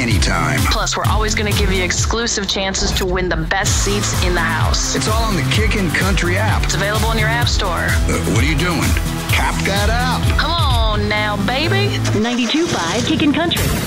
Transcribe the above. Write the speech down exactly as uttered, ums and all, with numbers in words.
anytime. Plus, we're always going to give you exclusive chances to win the best seats in the house. It's all on the Kickin' Country app. It's available in your app store. Uh, what are you doing? Tap that app. Come on now, baby. ninety-two point five Kickin' Country.